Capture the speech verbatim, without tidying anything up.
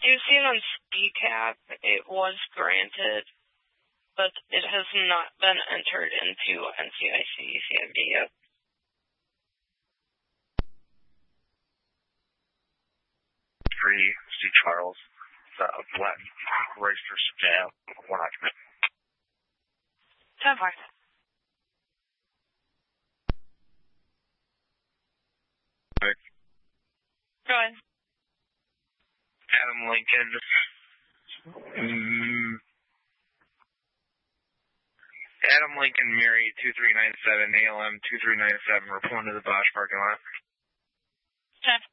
do see it on C CAP. It was granted, but it has not been entered into N C I C C M D yet. Three, C. Charles, the Latin register jail, one occupant. ten five. Go ahead. Adam Lincoln. Mm, Adam Lincoln, Mary, two three nine seven, A L M two three nine seven, report to the Bosch parking lot. ten.